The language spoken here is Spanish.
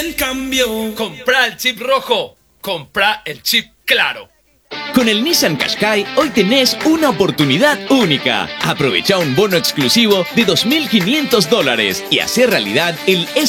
En cambio, compra el chip rojo, compra el chip claro. Con el Nissan Qashqai hoy tenés una oportunidad única. Aprovecha un bono exclusivo de $2.500 y hacer realidad el